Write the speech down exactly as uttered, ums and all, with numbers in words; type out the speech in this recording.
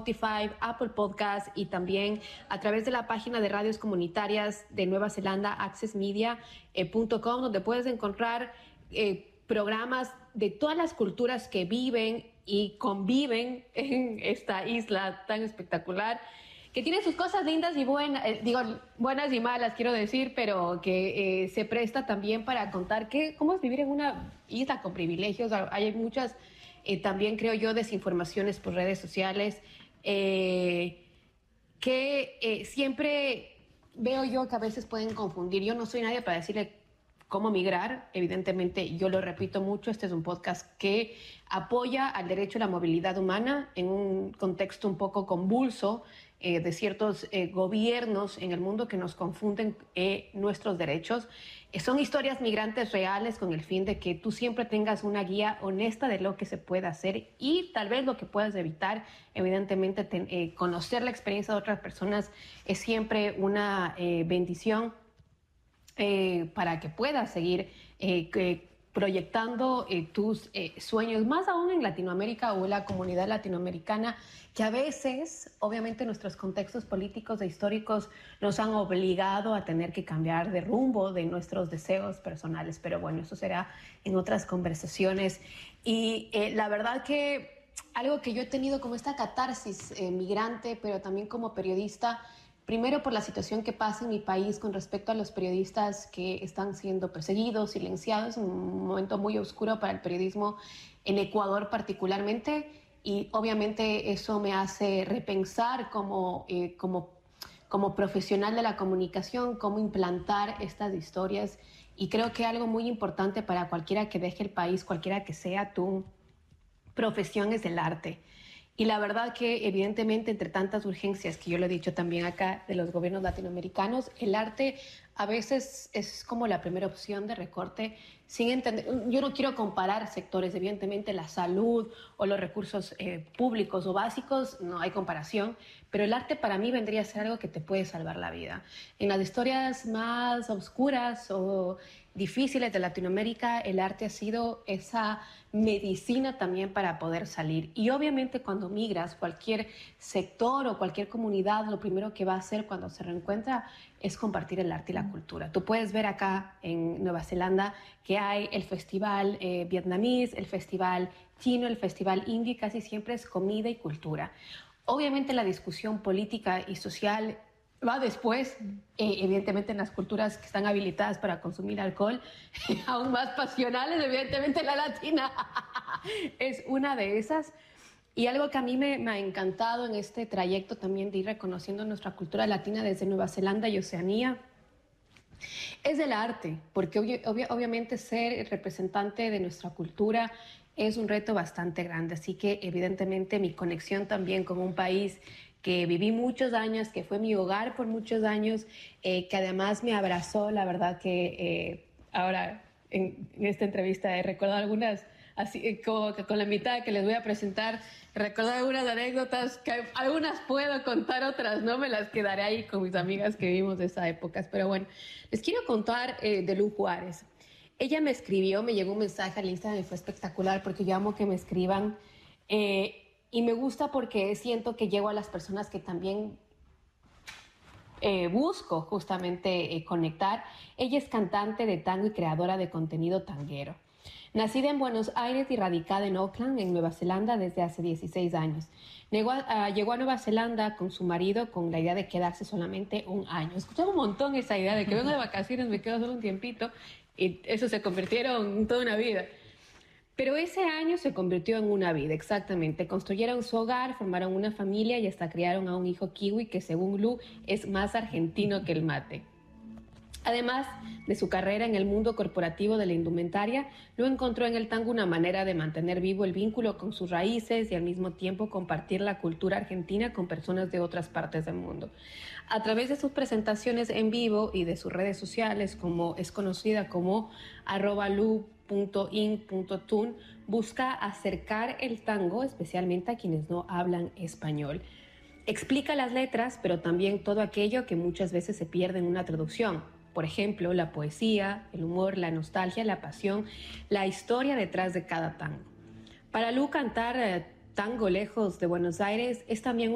Spotify, Apple Podcast y también a través de la página de radios comunitarias de Nueva Zelanda, access media punto com, donde puedes encontrar eh, programas de todas las culturas que viven y conviven en esta isla tan espectacular, que tiene sus cosas lindas y buenas, eh, digo, buenas y malas, quiero decir, pero que eh, se presta también para contar que, cómo es vivir en una isla con privilegios. Hay muchas, eh, también creo yo, desinformaciones por redes sociales, eh, que eh, siempre veo yo que a veces pueden confundir. Yo no soy nadie para decirle cómo migrar, evidentemente yo lo repito mucho, este es un podcast que apoya al derecho a la movilidad humana en un contexto un poco convulso eh, de ciertos eh, gobiernos en el mundo que nos confunden eh, nuestros derechos. Eh, son historias migrantes reales con el fin de que tú siempre tengas una guía honesta de lo que se puede hacer y tal vez lo que puedas evitar. Evidentemente ten, eh, conocer la experiencia de otras personas es siempre una eh, bendición. Eh, para que puedas seguir eh, que proyectando eh, tus eh, sueños, más aún en Latinoamérica o en la comunidad latinoamericana, que a veces, obviamente, nuestros contextos políticos e históricos nos han obligado a tener que cambiar de rumbo de nuestros deseos personales. Pero bueno, eso será en otras conversaciones. Y eh, la verdad que algo que yo he tenido como esta catarsis eh, migrante, pero también como periodista, primero por la situación que pasa en mi país con respecto a los periodistas que están siendo perseguidos, silenciados, un momento muy oscuro para el periodismo en Ecuador particularmente, y obviamente eso me hace repensar como, eh, como, como profesional de la comunicación, cómo implantar estas historias, y creo que algo muy importante para cualquiera que deje el país, cualquiera que sea tu profesión, es el arte. Y la verdad que evidentemente entre tantas urgencias que yo lo he dicho también acá de los gobiernos latinoamericanos, el arte a veces es como la primera opción de recorte sin entender. Yo no quiero comparar sectores, evidentemente la salud o los recursos eh, públicos o básicos, no hay comparación, pero el arte para mí vendría a ser algo que te puede salvar la vida. En las historias más oscuras o difíciles de Latinoamérica, el arte ha sido esa medicina también para poder salir. Y obviamente cuando migras, cualquier sector o cualquier comunidad, lo primero que va a hacer cuando se reencuentra es compartir el arte y la cultura. Tú puedes ver acá en Nueva Zelanda que hay el festival eh, vietnamís, el festival chino, el festival indio, y casi siempre es comida y cultura. Obviamente la discusión política y social va después, eh, evidentemente en las culturas que están habilitadas para consumir alcohol, aún más pasionales, evidentemente la latina es una de esas. Y algo que a mí me, me ha encantado en este trayecto también de ir reconociendo nuestra cultura latina desde Nueva Zelanda y Oceanía es el arte, porque obvio, obvio, obviamente ser representante de nuestra cultura es un reto bastante grande, así que evidentemente mi conexión también con un país que viví muchos años, que fue mi hogar por muchos años, eh, que además me abrazó, la verdad que eh, ahora en, en esta entrevista he recordado algunas, así como que con la mitad que les voy a presentar, recordar algunas anécdotas, que algunas puedo contar, otras no, me las quedaré ahí con mis amigas que vivimos de esas épocas. Pero bueno, les quiero contar eh, de Lu Juárez. Ella me escribió, me llegó un mensaje al Instagram y fue espectacular porque yo amo que me escriban. Eh, y me gusta porque siento que llego a las personas que también eh, busco justamente eh, conectar. Ella es cantante de tango y creadora de contenido tanguero. Nacida en Buenos Aires y radicada en Auckland, en Nueva Zelanda, desde hace dieciséis años. Llegó a, uh, llegó a Nueva Zelanda con su marido con la idea de quedarse solamente un año. Escuchaba un montón esa idea de que vengo de vacaciones, me quedo solo un tiempito, y eso se convirtieron en toda una vida. Pero ese año se convirtió en una vida, exactamente. Construyeron su hogar, formaron una familia y hasta criaron a un hijo kiwi que, según Lu, es más argentino que el mate. Además de su carrera en el mundo corporativo de la indumentaria, Lu encontró en el tango una manera de mantener vivo el vínculo con sus raíces y al mismo tiempo compartir la cultura argentina con personas de otras partes del mundo. A través de sus presentaciones en vivo y de sus redes sociales, como es conocida como arroba lu punto in punto tun, busca acercar el tango especialmente a quienes no hablan español. Explica las letras, pero también todo aquello que muchas veces se pierde en una traducción. Por ejemplo, la poesía, el humor, la nostalgia, la pasión, la historia detrás de cada tango. Para Lu, cantar eh, tango lejos de Buenos Aires es también